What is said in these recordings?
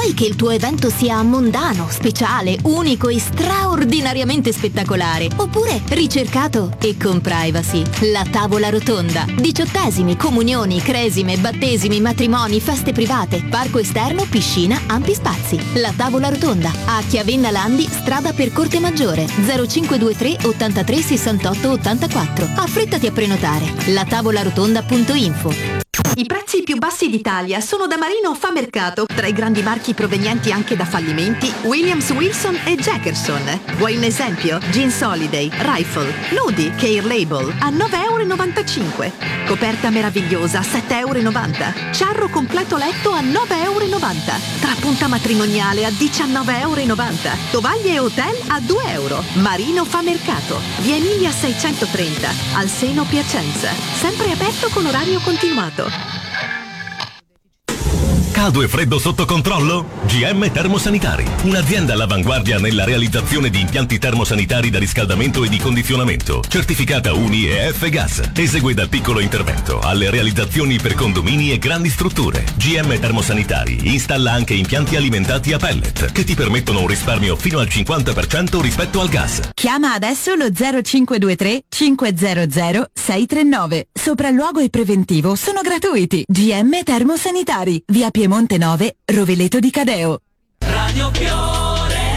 Vuoi che il tuo evento sia mondano, speciale, unico e straordinariamente spettacolare? Oppure ricercato e con privacy? La tavola rotonda. 18esimi, comunioni, cresime, battesimi, matrimoni, feste private, parco esterno, piscina, ampi spazi. La tavola rotonda. A Chiavenna Landi, strada per Corte Maggiore, 0523 83 68 84. Affrettati a prenotare. latavolarotonda.info. I prezzi più bassi d'Italia sono da Marino Fa Mercato, tra i grandi marchi provenienti anche da fallimenti Williams, Wilson e Jackerson. Vuoi un esempio? Jeans Holiday, Rifle, Nudi, Care Label a 9,95 €. Coperta meravigliosa a 7,90 €. Ciarro completo letto a 9,90 €. Trapunta matrimoniale a 19,90 €. Tovaglie e hotel a 2 €. Marino Fa Mercato, via Emilia 630, al Seno Piacenza. Sempre aperto con orario continuato. Caldo e freddo sotto controllo? GM Termosanitari, un'azienda all'avanguardia nella realizzazione di impianti termosanitari da riscaldamento e di condizionamento, certificata UNI e F-Gas. Esegue dal piccolo intervento alle realizzazioni per condomini e grandi strutture. GM Termosanitari installa anche impianti alimentati a pellet che ti permettono un risparmio fino al 50% rispetto al gas. Chiama adesso lo 0523 500 639. Sopralluogo e preventivo sono gratuiti. GM Termosanitari, via Piemonte 9, Roveleto di Cadeo. Radio Fiore.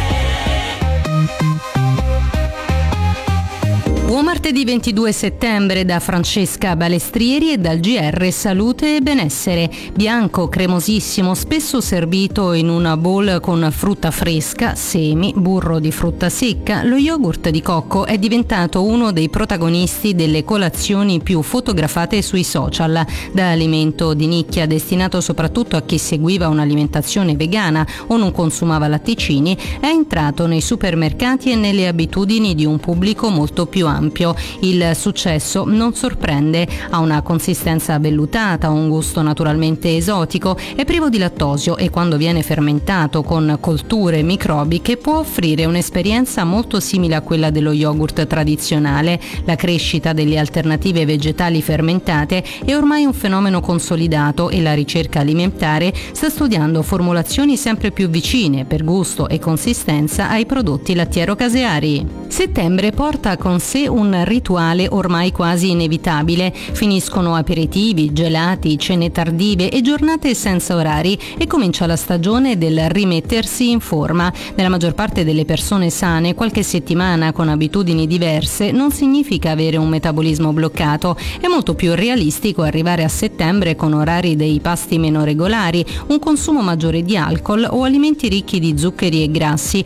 Buon martedì 22 settembre da Francesca Balestrieri e dal GR Salute e Benessere. Bianco, cremosissimo, spesso servito in una bowl con frutta fresca, semi, burro di frutta secca, lo yogurt di cocco è diventato uno dei protagonisti delle colazioni più fotografate sui social. Da alimento di nicchia destinato soprattutto a chi seguiva un'alimentazione vegana o non consumava latticini, è entrato nei supermercati e nelle abitudini di un pubblico molto più ampio. Il successo non sorprende, ha una consistenza vellutata, un gusto naturalmente esotico, è privo di lattosio e quando viene fermentato con colture microbiche può offrire un'esperienza molto simile a quella dello yogurt tradizionale. La crescita delle alternative vegetali fermentate è ormai un fenomeno consolidato e la ricerca alimentare sta studiando formulazioni sempre più vicine per gusto e consistenza ai prodotti lattiero-caseari. Settembre porta con sé un rituale ormai quasi inevitabile. Finiscono aperitivi, gelati, cene tardive e giornate senza orari e comincia la stagione del rimettersi in forma. Nella maggior parte delle persone sane, qualche settimana con abitudini diverse non significa avere un metabolismo bloccato. È molto più realistico arrivare a settembre con orari dei pasti meno regolari, un consumo maggiore di alcol o alimenti ricchi di zuccheri e grassi,